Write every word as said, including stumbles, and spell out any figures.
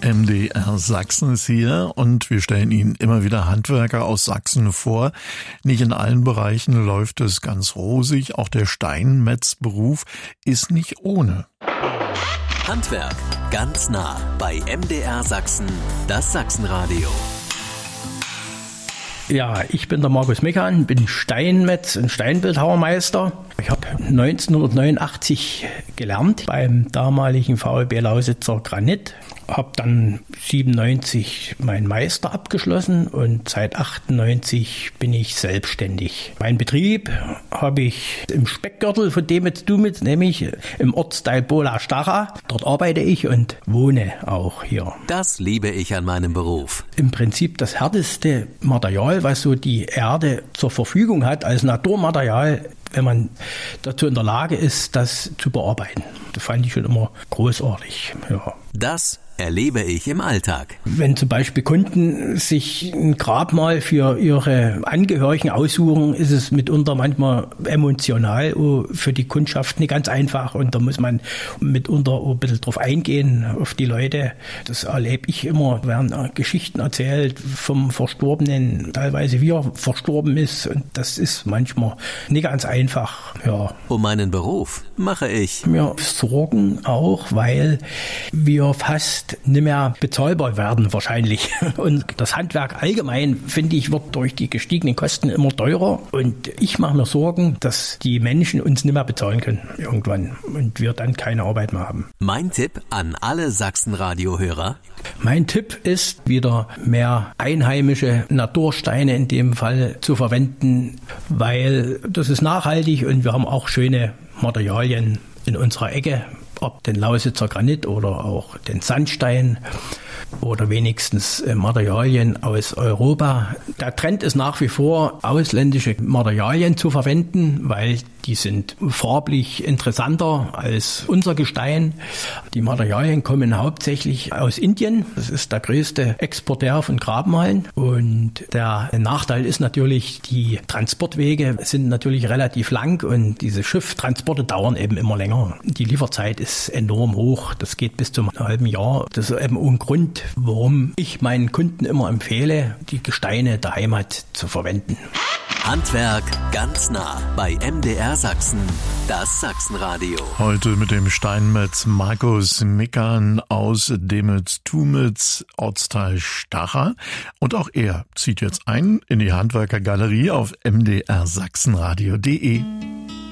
M D R Sachsen ist hier und wir stellen Ihnen immer wieder Handwerker aus Sachsen vor. Nicht in allen Bereichen läuft es ganz rosig. Auch der Steinmetzberuf ist nicht ohne. Handwerk ganz nah bei M D R Sachsen, das Sachsenradio. Ja, ich bin der Markus Meckan, bin Steinmetz und Steinbildhauermeister. Ich habe neunzehnhundertneunundachtzig gelernt beim damaligen VfB Lausitzer Granit. Habe dann siebenundneunzig meinen Meister abgeschlossen und seit achtundneunzig bin ich selbstständig. Mein Betrieb habe ich im Speckgürtel von Demitz-Dumitz, nämlich im Ortsteil Bola-Stacha. Dort arbeite ich und wohne auch hier. Das liebe ich an meinem Beruf. Im Prinzip das härteste Material, was so die Erde zur Verfügung hat als Naturmaterial, wenn man dazu in der Lage ist, das zu bearbeiten. Das fand ich schon immer großartig. Ja. Das erlebe ich im Alltag. Wenn zum Beispiel Kunden sich ein Grabmal für ihre Angehörigen aussuchen, ist es mitunter manchmal emotional für die Kundschaft nicht ganz einfach und da muss man mitunter ein bisschen drauf eingehen, auf die Leute. Das erlebe ich immer, werden Geschichten erzählt vom Verstorbenen, teilweise wie er verstorben ist und das ist manchmal nicht ganz einfach. Ja. Um meinen Beruf mache ich mir Sorgen auch, weil wir fast nicht mehr bezahlbar werden wahrscheinlich. Und das Handwerk allgemein, finde ich, wird durch die gestiegenen Kosten immer teurer. Und ich mache mir Sorgen, dass die Menschen uns nicht mehr bezahlen können irgendwann und wir dann keine Arbeit mehr haben. Mein Tipp an alle Sachsenradio-Hörer? Mein Tipp ist, wieder mehr einheimische Natursteine in dem Fall zu verwenden, weil das ist nachhaltig und wir haben auch schöne Materialien in unserer Ecke. Ob den Lausitzer Granit oder auch den Sandstein oder wenigstens Materialien aus Europa. Der Trend ist nach wie vor, ausländische Materialien zu verwenden, weil die sind farblich interessanter als unser Gestein. Die Materialien kommen hauptsächlich aus Indien. Das ist der größte Exporteur von Grabmalen. Und der Nachteil ist natürlich, die Transportwege sind natürlich relativ lang und diese Schifftransporte dauern eben immer länger. Die Lieferzeit ist enorm hoch. Das geht bis zum halben Jahr. Das ist eben ein Grund, warum ich meinen Kunden immer empfehle, die Gesteine der Heimat zu verwenden. Handwerk ganz nah bei M D R Sachsen, das Sachsenradio. Heute mit dem Steinmetz Markus Meckan aus Demitz-Dumitz, Ortsteil Stacha. Und auch er zieht jetzt ein in die Handwerkergalerie auf m d r sachsenradio punkt d e.